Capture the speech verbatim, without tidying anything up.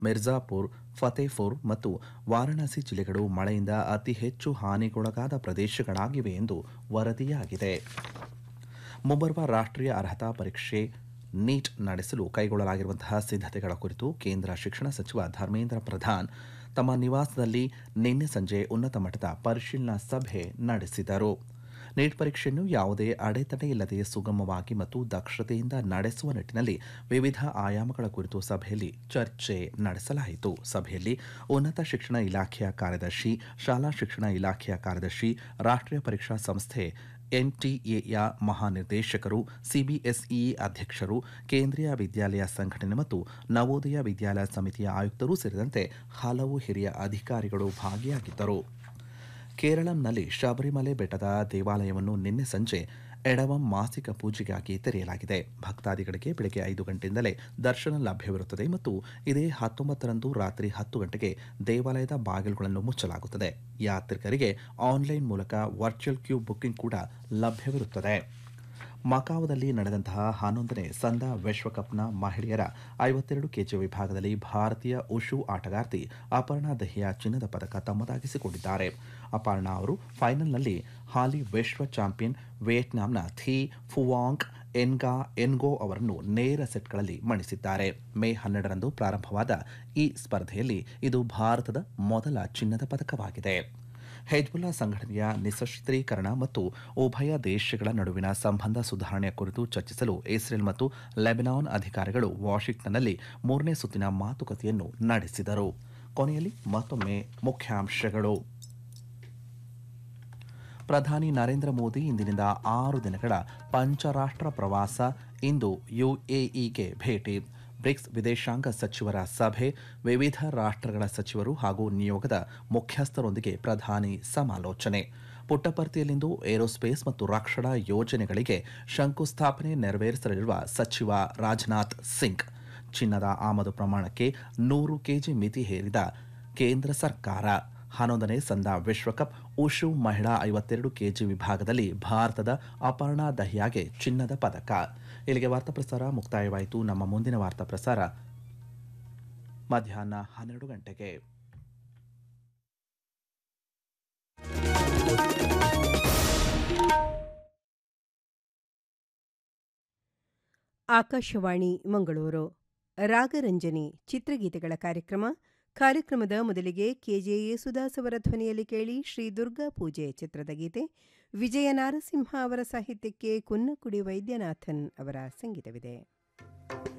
ಮಿರ್ಜಾಪುರ್, ಫತೇಪುರ್ ಮತ್ತು ವಾರಾಣಸಿ ಜಿಲ್ಲೆಗಳು ಮಳೆಯಿಂದ ಅತಿ ಹೆಚ್ಚು ಹಾನಿಗೊಳಗಾದ ಪ್ರದೇಶಗಳಾಗಿವೆ ಎಂದು ವರದಿಯಾಗಿದೆ. ಮುಂಬರುವ ರಾಷ್ಟ್ರೀಯ ಅರ್ಹತಾ ಪರೀಕ್ಷೆ ನೀಟ್ ನಡೆಸಲು ಕೈಗೊಳ್ಳಲಾಗಿರುವಂತಹ ಸಿದ್ಧತೆಗಳ ಕುರಿತು ಕೇಂದ್ರ ಶಿಕ್ಷಣ ಸಚಿವ ಧರ್ಮೇಂದ್ರ ಪ್ರಧಾನ್ ತಮ್ಮ ನಿವಾಸದಲ್ಲಿ ನಿನ್ನೆ ಸಂಜೆ ಉನ್ನತ ಮಟ್ಟದ ಪರಿಶೀಲನಾ ಸಭೆ ನಡೆಸಿದರು. ನೀಟ್ ಪರೀಕ್ಷೆಯನ್ನು ಯಾವುದೇ ಅಡೆತಡೆ ಇಲ್ಲದೆ ಸುಗಮವಾಗಿ ಮತ್ತು ದಕ್ಷತೆಯಿಂದ ನಡೆಸುವ ನಿಟ್ಟಿನಲ್ಲಿ ವಿವಿಧ ಆಯಾಮಗಳ ಕುರಿತು ಸಭೆಯಲ್ಲಿ ಚರ್ಚೆ ನಡೆಸಲಾಯಿತು. ಸಭೆಯಲ್ಲಿ ಉನ್ನತ ಶಿಕ್ಷಣ ಇಲಾಖೆಯ ಕಾರ್ಯದರ್ಶಿ, ಶಾಲಾ ಶಿಕ್ಷಣ ಇಲಾಖೆಯ ಕಾರ್ಯದರ್ಶಿ, ರಾಷ್ಟ್ರೀಯ ಪರೀಕ್ಷಾ ಸಂಸ್ಥೆ ಎನ್ಟಿಎಯ ಮಹಾನಿರ್ದೇಶಕರು, ಸಿಬಿಎಸ್ಇ ಅಧ್ಯಕ್ಷರು, ಕೇಂದ್ರೀಯ ವಿದ್ಯಾಲಯ ಸಂಘಟನೆ ಮತ್ತು ನವೋದಯ ವಿದ್ಯಾಲಯ ಸಮಿತಿಯ ಆಯುಕ್ತರು ಸೇರಿದಂತೆ ಹಲವು ಹಿರಿಯ ಅಧಿಕಾರಿಗಳು ಭಾಗಿಯಾಗಿದ್ದರು. ಕೇರಳಂನಲ್ಲಿ ಶಬರಿಮಲೆ ಬೆಟ್ಟದ ದೇವಾಲಯವನ್ನು ನಿನ್ನೆ ಸಂಜೆ ಎಡವಂ ಮಾಸಿಕ ಪೂಜೆಗಾಗಿ ತೆರೆಯಲಾಗಿದೆ. ಭಕ್ತಾದಿಗಳಿಗೆ ಬೆಳಗ್ಗೆ ಐದು ಗಂಟೆಯಿಂದಲೇ ದರ್ಶನ ಲಭ್ಯವಿರುತ್ತದೆ ಮತ್ತು ಇದೇ ಹತ್ತೊಂಬತ್ತರಂದು ರಾತ್ರಿ ಹತ್ತು ಗಂಟೆಗೆ ದೇವಾಲಯದ ಬಾಗಿಲುಗಳನ್ನು ಮುಚ್ಚಲಾಗುತ್ತದೆ. ಯಾತ್ರಿಕರಿಗೆ ಆನ್ಲೈನ್ ಮೂಲಕ ವರ್ಚುವಲ್ ಕ್ಯೂ ಬುಕಿಂಗ್ ಕೂಡ ಲಭ್ಯವಿರುತ್ತದೆ. ಮಕಾವದಲ್ಲಿ ನಡೆದಂತಹ ಹನ್ನೊಂದನೇ ಸಂದಾ ವಿಶ್ವಕಪ್ನ ಮಹಿಳೆಯರ ಐವತ್ತೆರಡು ಕೆಜಿ ವಿಭಾಗದಲ್ಲಿ ಭಾರತೀಯ ಉಷು ಆಟಗಾರ್ತಿ ಅಪರ್ಣಾ ದಹಿಯಾ ಚಿನ್ನದ ಪದಕ ತಮ್ಮದಾಗಿಸಿಕೊಂಡಿದ್ದಾರೆ. ಅಪರ್ಣಾ ಅವರು ಫೈನಲ್ನಲ್ಲಿ ಹಾಲಿ ವಿಶ್ವ ಚಾಂಪಿಯನ್ ವಿಯೆಟ್ನಾಂನ ಥಿ ಫುವಾಂಗ್ ಎನ್ಗಾ ಎನ್ಗೋ ಅವರನ್ನು ನೇರ ಸೆಟ್ಗಳಲ್ಲಿ ಮಣಿಸಿದ್ದಾರೆ. ಮೇ ಹನ್ನೆರಡರಂದು ಪ್ರಾರಂಭವಾದ ಈ ಸ್ಪರ್ಧೆಯಲ್ಲಿ ಇದು ಭಾರತದ ಮೊದಲ ಚಿನ್ನದ ಪದಕವಾಗಿದೆ. ಹೆಜ್ಬುಲ್ಲಾ ಸಂಘಟನೆಯ ನಿಶಸ್ತ್ರೀಕರಣ ಮತ್ತು ಉಭಯ ದೇಶಗಳ ನಡುವಿನ ಸಂಬಂಧ ಸುಧಾರಣೆಯ ಕುರಿತು ಚರ್ಚಿಸಲು ಇಸ್ರೇಲ್ ಮತ್ತು ಲೆಬನಾನ್ ಅಧಿಕಾರಿಗಳು ವಾಷಿಂಗ್ಟನ್ನಲ್ಲಿ ಮೂರನೇ ಸುತ್ತಿನ ಮಾತುಕತೆಯನ್ನು ನಡೆಸಿದರು. ಕೊನೆಯಲ್ಲಿ ಮತ್ತೊಮ್ಮೆ ಮುಖ್ಯಾಂಶಗಳು. ಪ್ರಧಾನಿ ನರೇಂದ್ರ ಮೋದಿ ಇಂದಿನಿಂದ ಆರು ದಿನಗಳ ಪಂಚರಾಷ್ಟ್ರ ಪ್ರವಾಸ. ಇಂದು ಯುಎಇಗೆ ಭೇಟಿ. ಬ್ರಿಕ್ಸ್ ವಿದೇಶಾಂಗ ಸಚಿವರ ಸಭೆ. ವಿವಿಧ ರಾಷ್ಟ್ರಗಳ ಸಚಿವರು ಹಾಗೂ ನಿಯೋಗದ ಮುಖ್ಯಸ್ಥರೊಂದಿಗೆ ಪ್ರಧಾನಿ ಸಮಾಲೋಚನೆ. ಪುಟ್ಟಪರ್ತಿಯಲ್ಲಿಂದು ಏರೋಸ್ಪೇಸ್ ಮತ್ತು ರಕ್ಷಣಾ ಯೋಜನೆಗಳಿಗೆ ಶಂಕುಸ್ಥಾಪನೆ ನೆರವೇರಿಸಲಿರುವ ಸಚಿವ ರಾಜನಾಥ್ ಸಿಂಗ್. ಚಿನ್ನದ ಆಮದು ಪ್ರಮಾಣಕ್ಕೆ ನೂರು ಕೆಜಿ ಮಿತಿ ಹೇರಿದ ಕೇಂದ್ರ ಸರ್ಕಾರ. ಹನ್ನೊಂದನೇ ಸಂದಾ ವಿಶ್ವಕಪ್ ಉಷು ಮಹಿಳಾ ಐವತ್ತೆರಡು ಕೆಜಿ ವಿಭಾಗದಲ್ಲಿ ಭಾರತದ ಅಪರ್ಣಾ ದಹಿಯಾಗೆ ಚಿನ್ನದ ಪದಕ. ಇಲ್ಲಿಗೆ ವಾರ್ತಾ ಪ್ರಸಾರ ಮುಕ್ತಾಯವಾಯಿತು. ನಮ್ಮ ಮುಂದಿನ ವಾರ್ತಾ ಪ್ರಸಾರ ಮಧ್ಯಾಹ್ನ ಹನ್ನೆರಡು ಗಂಟೆಗೆ. ಆಕಾಶವಾಣಿ ಮಂಗಳೂರು. ರಾಗರಂಜನಿ ಚಿತ್ರಗೀತೆಗಳ ಕಾರ್ಯಕ್ರಮ. ಕಾರ್ಯಕ್ರಮದ ಮೊದಲಿಗೆ ಕೆಜೆ ಯೇಸುದಾಸ್ ಅವರ ಧ್ವನಿಯಲ್ಲಿ ಕೇಳಿ ಶ್ರೀ ದುರ್ಗಾ ಪೂಜೆ ಚಿತ್ರದ ಗೀತೆ. ವಿಜಯ ನಾರಸಿಂಹ ಅವರ ಸಾಹಿತ್ಯಕ್ಕೆ ಕುನ್ನಕುಡಿ ವೈದ್ಯನಾಥನ್ ಅವರ ಸಂಗೀತವಿದೆ.